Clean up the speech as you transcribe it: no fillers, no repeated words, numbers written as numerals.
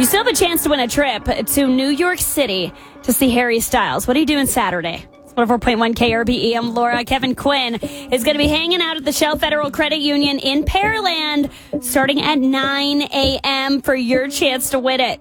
You still have a chance to win a trip to New York City to see Harry Styles. What are you doing Saturday? 104.1 KRBE. I'm Laura. Kevin Quinn is going to be hanging out at the Shell Federal Credit Union in Pearland starting at 9 a.m. for your chance to win it.